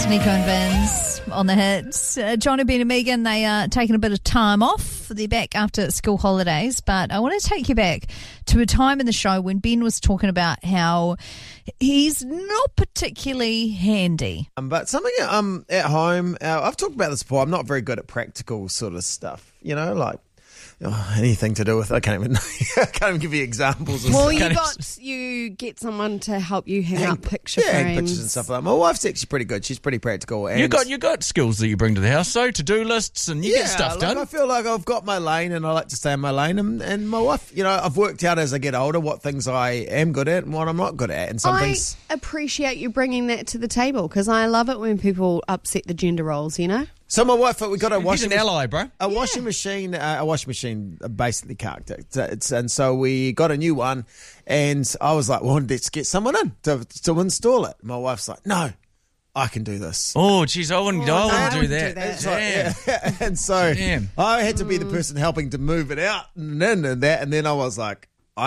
Nico and Vince on the hits. Johnny, Ben and Megan, they are taking a bit of time off. They're back after school holidays, but I want to take you back to a time in the show when Ben was talking about how he's not particularly handy. But something at home, I've talked about this before, I'm not very good at practical sort of stuff, like anything to do with, I can't even give you examples. Well, you get someone to help you hang up picture frames. Hang pictures and stuff like that. My wife's actually pretty good. She's pretty practical. And you got skills that you bring to the house, so to-do lists, and you get stuff done. I feel like I've got my lane and I like to stay in my lane. And my wife, I've worked out as I get older what things I am good at and what I'm not good at. And some things... I appreciate you bringing that to the table because I love it when people upset the gender roles, So my wife, we got a washing machine. He's an ally, bro. A washing machine basically carked. And so we got a new one, and I was like, well, let's get someone in to install it. My wife's like, no, I can do this. Oh, geez, I wouldn't do that. That's right, And so I had to be the person helping to move it out and that, and then I was like,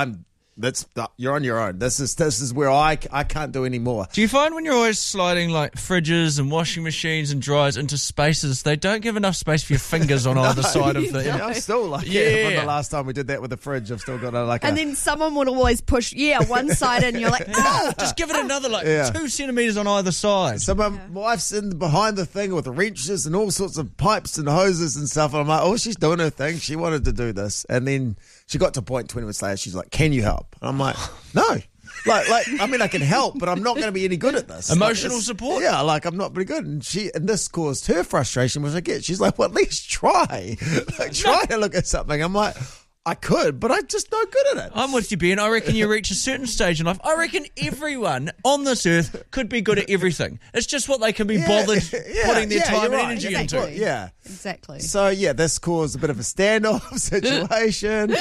you're on your own. This is where I can't do any more. Do you find when you're always sliding like fridges and washing machines and dryers into spaces, they don't give enough space for your fingers on either side of the... I'm still from the last time we did that with the fridge, I've still got And then someone would always push, one side and you're like, just give it another 2 centimetres on either side. So my wife's in behind the thing with the wrenches and all sorts of pipes and hoses and stuff. And I'm like, she's doing her thing. She wanted to do this. And then she got to a point 20 minutes later, she's like, can you help? And I'm like, no. I can help, but I'm not going to be any good at this. Emotional support? Yeah, I'm not very good. And this caused her frustration, which I get. She's like, well, at least try. Try to look at something. I'm like, I could, but I'm just no good at it. I'm with you, Ben. I reckon you reach a certain stage in life. I reckon everyone on this earth could be good at everything. It's just what they can be bothered putting their time and energy into. Yeah. Exactly. So, this caused a bit of a standoff situation.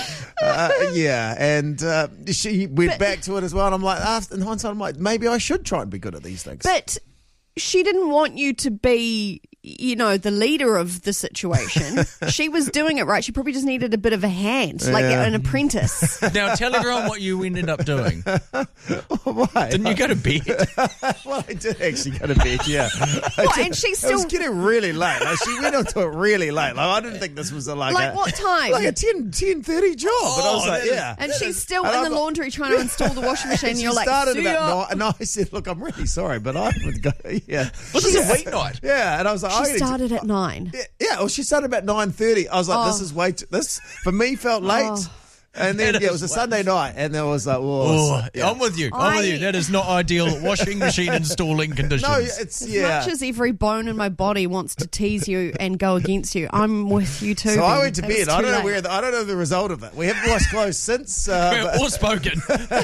And she went back to it as well. And I'm like, in hindsight, I'm like, maybe I should try and be good at these things. But she didn't want you to be... the leader of the situation. She was doing it right. She probably just needed a bit of a hand, like an apprentice. Now, tell everyone what you ended up doing. Why? Didn't you go to bed? Well, I did actually go to bed, yeah. And she still... It was getting really late. She went on to it really late. I didn't think this was what time? Like a 10:30 job. But I was like, And she's still in the laundry trying to install the washing machine. And you're like, started about 9, and I said, look, I'm really sorry, but I would go, This is a weeknight. Yeah, and I was like, she started at 9. Yeah, well, she started about 9:30. I was like, this is way too... This, for me, felt late. And then, it was a Sunday night, and there was like, I'm with you. That is not ideal washing machine installing conditions. No, it's, As much as every bone in my body wants to tease you and go against you, I'm with you too. So I went to bed. I don't know the result of it. We haven't washed clothes since. Or spoken.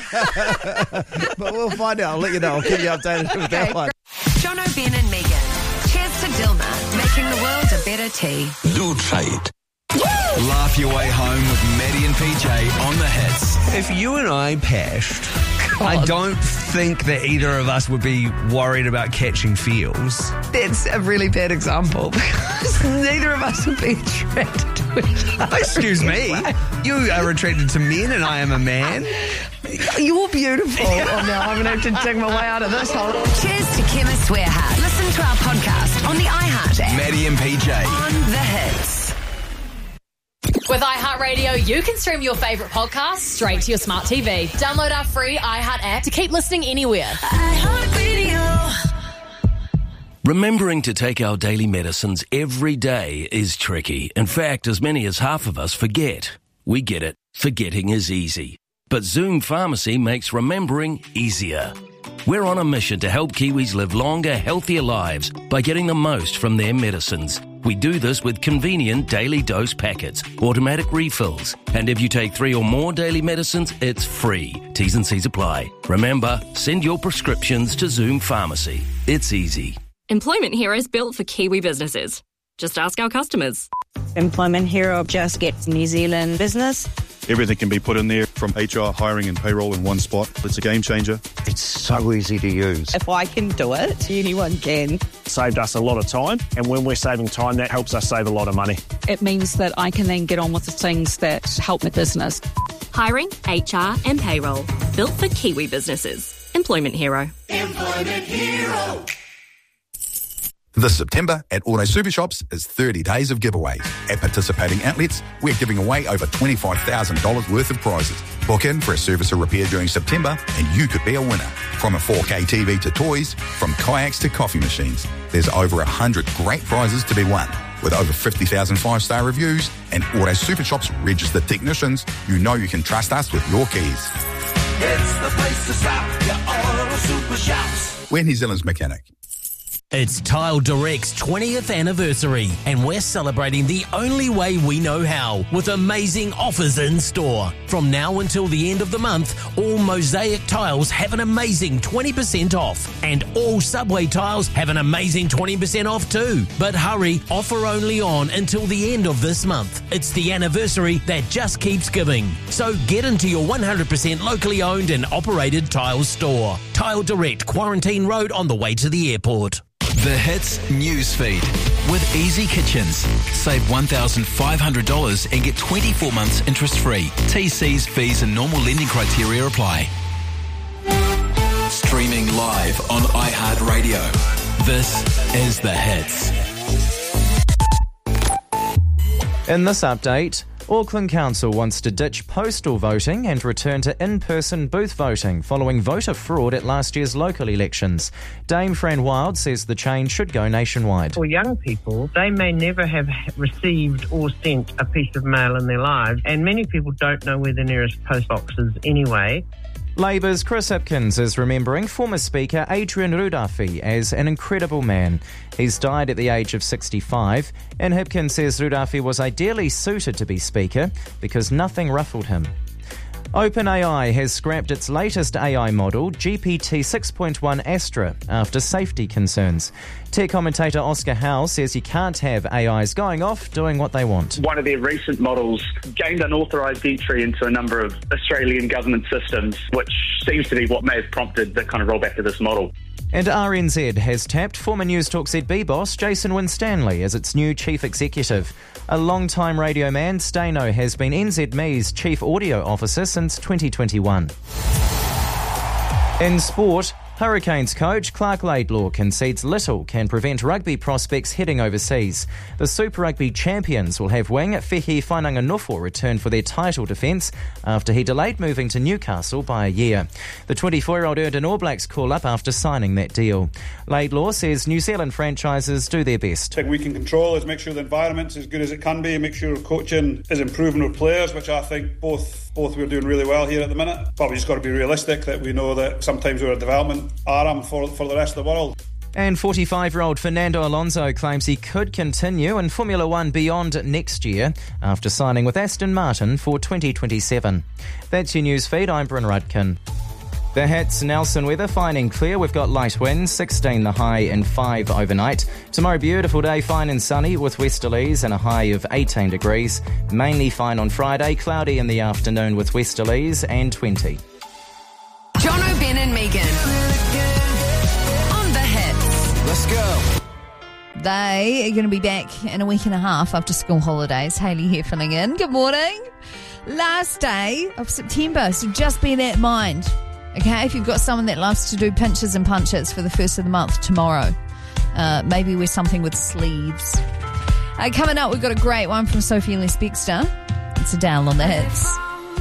But we'll find out. I'll let you know. I'll keep you updated with that one. Jono, Ben and Megan. Cheers to Dilma, making the world a better tea. Lutrate. Laugh your way home with Maddie and PJ on the hits. If you and I pashed, I don't think that either of us would be worried about catching feels. That's a really bad example because neither of us would be attracted to each other. Excuse me. You are attracted to men and I am a man. You're beautiful. Oh, no, I'm going to have to dig my way out of this hole. Cheers to Kim Swearhat. Listen to our podcast on the iHeart app. Maddie and PJ. On the hits. With iHeartRadio, you can stream your favourite podcasts straight to your smart TV. Download our free iHeart app to keep listening anywhere. iHeartRadio. Remembering to take our daily medicines every day is tricky. In fact, as many as half of us forget. We get it. Forgetting is easy. But Zoom Pharmacy makes remembering easier. We're on a mission to help Kiwis live longer, healthier lives by getting the most from their medicines. We do this with convenient daily dose packets, automatic refills, and if you take 3 or more daily medicines, it's free. T's and C's apply. Remember, send your prescriptions to Zoom Pharmacy. It's easy. Employment Hero is built for Kiwi businesses. Just ask our customers. Employment Hero just gets New Zealand business. Everything can be put in there from HR, hiring and payroll in one spot. It's a game changer. It's so easy to use. If I can do it, anyone can. Saved us a lot of time, and when we're saving time, that helps us save a lot of money. It means that I can then get on with the things that help my business. Hiring, HR and payroll. Built for Kiwi businesses. Employment Hero. Employment Hero. This September at Auto Super Shops is 30 days of giveaways. At participating outlets, we're giving away over $25,000 worth of prizes. Book in for a service or repair during September and you could be a winner. From a 4K TV to toys, from kayaks to coffee machines, there's over 100 great prizes to be won. With over 50,000 five-star reviews and Auto Super Shops registered technicians, you know you can trust us with your keys. It's the place to stop, your Auto Super Shops. We're New Zealand's mechanic. It's Tile Direct's 20th anniversary, and we're celebrating the only way we know how, with amazing offers in store. From now until the end of the month, all Mosaic tiles have an amazing 20% off, and all Subway tiles have an amazing 20% off too. But hurry, offer only on until the end of this month. It's the anniversary that just keeps giving. So get into your 100% locally owned and operated Tiles store. Tile Direct, Quarantine Road on the way to the airport. The Hits Newsfeed with Easy Kitchens. Save $1,500 and get 24 months interest-free. TC's, fees and normal lending criteria apply. Streaming live on iHeartRadio. This is The Hits. In this update, Auckland Council wants to ditch postal voting and return to in-person booth voting following voter fraud at last year's local elections. Dame Fran Wild says the change should go nationwide. For young people, they may never have received or sent a piece of mail in their lives, and many people don't know where the nearest post box is anyway. Labour's Chris Hipkins is remembering former Speaker Adrian Rudafi as an incredible man. He's died at the age of 65, and Hipkins says Rudafi was ideally suited to be Speaker because nothing ruffled him. OpenAI has scrapped its latest AI model, GPT 6.1 Astra, after safety concerns. Tech commentator Oscar Howe says you can't have AIs going off doing what they want. One of their recent models gained unauthorised entry into a number of Australian government systems, which seems to be what may have prompted the kind of rollback of this model. And RNZ has tapped former News Talk ZB boss Jason Winstanley as its new chief executive. A long-time radio man, Stano has been NZME's chief audio officer since 2021. In sport, Hurricanes coach Clark Laidlaw concedes little can prevent rugby prospects heading overseas. The Super Rugby champions will have wing Fehi Whananganofo return for their title defence after he delayed moving to Newcastle by a year. The 24-year-old earned an All Blacks call-up after signing that deal. Laidlaw says New Zealand franchises do their best. The thing we can control is make sure the environment's as good as it can be and make sure coaching is improving our players, which I think both we're doing really well here at the minute. But we just got to be realistic that we know that sometimes we're a development arm for the rest of the world. And 45-year-old Fernando Alonso claims he could continue in Formula One beyond next year after signing with Aston Martin for 2027. That's your news feed. I'm Bryn Rudkin. The Hits Nelson weather, fine and clear. We've got light winds, 16 the high and 5 overnight. Tomorrow, beautiful day, fine and sunny with westerlies and a high of 18 degrees. Mainly fine on Friday, cloudy in the afternoon with westerlies and 20. Jono, Ben and Megan on The Hits. Let's go. They are going to be back in a week and a half after school holidays. Hayley here filling in. Good morning. Last day of September, so just bear that in mind. Okay, if you've got someone that loves to do pinches and punches for the first of the month tomorrow, maybe wear something with sleeves. Coming up, we've got a great one from Sophie Ellis-Bextor. It's Adele on The Hits.